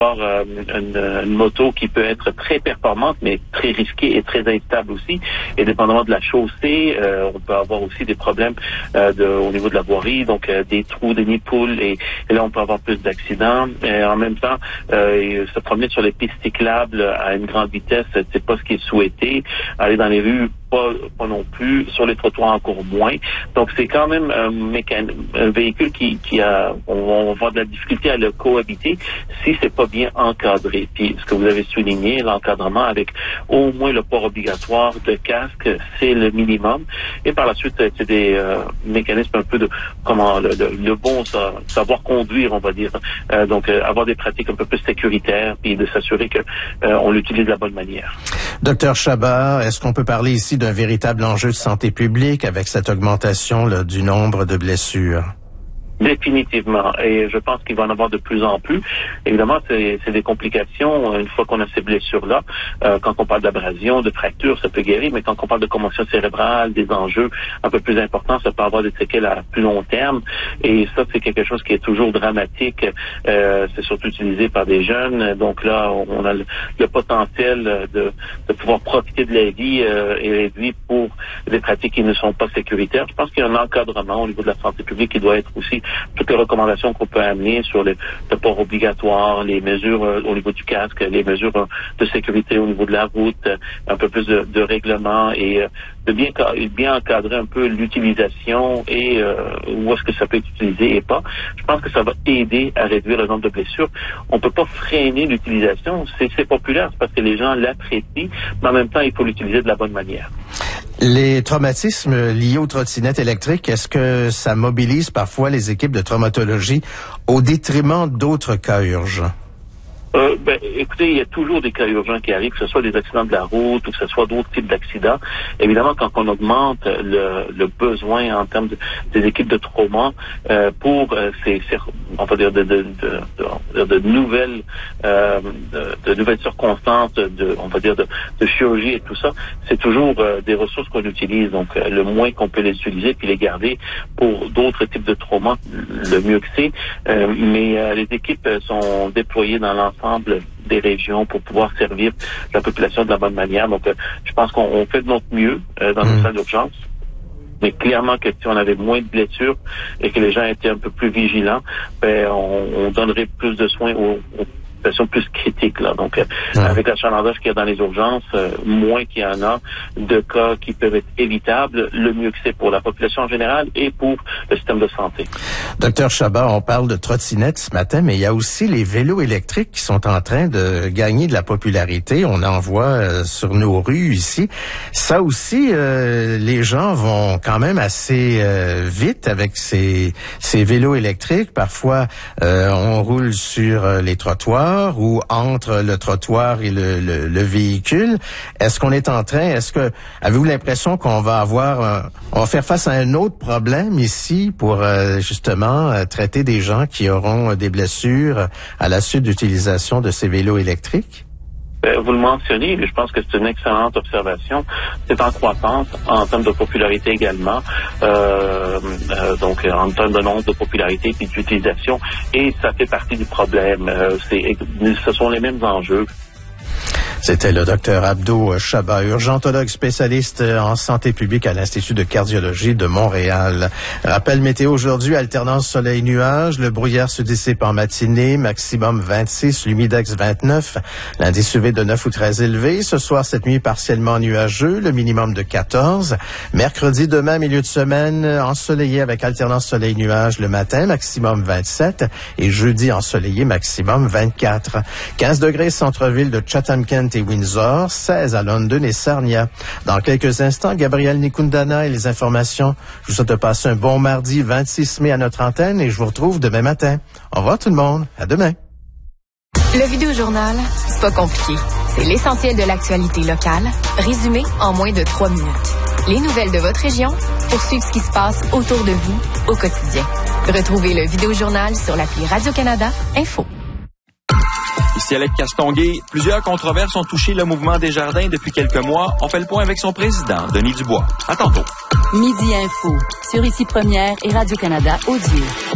une moto qui peut être très performante, mais très risquée et très instable aussi. Et dépendamment de la chaussée, on peut avoir aussi des problèmes au niveau de la voirie, donc des trous, des nids de poules, et là on peut avoir plus d'accidents. En même temps, se promener sur les pistes cyclables à une grande vitesse, c'est pas ce qui est souhaité. Aller dans les rues, pas non plus, sur les trottoirs encore moins. Donc c'est quand même un véhicule on va avoir de la difficulté à le cohabiter si c'est pas bien encadré. Puis ce que vous avez souligné, l'encadrement avec au moins le port obligatoire de casque, c'est le minimum. Et par la suite, c'est des mécanismes un peu de le bon savoir conduire, on va dire. Donc avoir des pratiques un peu plus sécuritaires, puis de s'assurer que on l'utilise de la bonne manière. Docteur Chabot, est-ce qu'on peut parler ici d'un véritable enjeu de santé publique avec cette augmentation là, du nombre de blessures? Définitivement. Et je pense qu'il va en avoir de plus en plus. Évidemment, c'est des complications une fois qu'on a ces blessures-là. Quand on parle d'abrasion, de fracture, ça peut guérir, mais quand on parle de commotion cérébrale, des enjeux un peu plus importants, ça peut avoir des séquelles à plus long terme. Et ça, c'est quelque chose qui est toujours dramatique. C'est surtout utilisé par des jeunes. Donc là, on a le potentiel de pouvoir profiter de la vie et réduit pour des pratiques qui ne sont pas sécuritaires. Je pense qu'il y a un encadrement au niveau de la santé publique qui doit être aussi toutes les recommandations qu'on peut amener sur le port obligatoire, les mesures au niveau du casque, les mesures de sécurité au niveau de la route, un peu plus de règlement et de bien encadrer un peu l'utilisation et où est-ce que ça peut être utilisé et pas. Je pense que ça va aider à réduire le nombre de blessures. On peut pas freiner l'utilisation. C'est populaire, c'est parce que les gens l'apprécient, mais en même temps, il faut l'utiliser de la bonne manière. Les traumatismes liés aux trottinettes électriques, est-ce que ça mobilise parfois les équipes de traumatologie au détriment d'autres cas urgents? Écoutez, il y a toujours des cas urgents qui arrivent, que ce soit des accidents de la route ou que ce soit d'autres types d'accidents. Évidemment, quand on augmente le besoin en termes des équipes de trauma pour on va dire de nouvelles circonstances, on va dire de chirurgie et tout ça, c'est toujours des ressources qu'on utilise. Donc, le moins qu'on peut les utiliser puis les garder pour d'autres types de traumas, le mieux que c'est. Mais les équipes sont déployées dans l'ensemble des régions pour pouvoir servir la population de la bonne manière. Donc, je pense qu'on fait de notre mieux dans nos salles d'urgence. Mais clairement que si on avait moins de blessures et que les gens étaient un peu plus vigilants, on donnerait plus de soins aux situations plus critiques, là. Donc, avec l'achalandage qu'il y a dans les urgences, moins qu'il y en a de cas qui peuvent être évitables, le mieux que c'est pour la population en général et pour le système de santé. Docteur Chabot, on parle de trottinettes ce matin, mais il y a aussi les vélos électriques qui sont en train de gagner de la popularité. On en voit sur nos rues ici. Ça aussi, les gens vont quand même assez vite avec ces vélos électriques. Parfois, on roule sur les trottoirs ou entre le trottoir et le véhicule. Avez-vous l'impression qu'on va on va faire face à un autre problème ici pour justement traiter des gens qui auront des blessures à la suite d'utilisation de ces vélos électriques? Vous le mentionnez, je pense que c'est une excellente observation. C'est en croissance en termes de popularité également, donc en termes de nombre de popularité et d'utilisation, et ça fait partie du problème. Ce sont les mêmes enjeux. C'était le docteur Abdo Chabot, urgentologue spécialiste en santé publique à l'Institut de cardiologie de Montréal. Rappel météo aujourd'hui, alternance soleil-nuage, le brouillard se dissipe en matinée, maximum 26, l'humidex 29, l'indice UV de 9 ou 13 élevé. Ce soir, cette nuit, partiellement nuageux, le minimum de 14. Mercredi, demain, milieu de semaine, ensoleillé avec alternance soleil-nuage le matin, maximum 27. Et jeudi, ensoleillé, maximum 24. 15 degrés centre-ville de Chatham-Kent et Windsor, 16 à London et Sarnia. Dans quelques instants, Gabriel Nikundana et les informations. Je vous souhaite de passer un bon mardi 26 mai à notre antenne et je vous retrouve demain matin. Au revoir tout le monde. À demain. Le Vidéojournal, c'est pas compliqué. C'est l'essentiel de l'actualité locale, résumé en moins de 3 minutes. Les nouvelles de votre région pour suivre ce qui se passe autour de vous au quotidien. Retrouvez le Vidéojournal sur l'appli Radio-Canada Info. Ici Alex Castonguay. Plusieurs controverses ont touché le mouvement Desjardins depuis quelques mois. On fait le point avec son président, Denis Dubois. À tantôt. Midi Info, sur Ici Première et Radio-Canada Audio.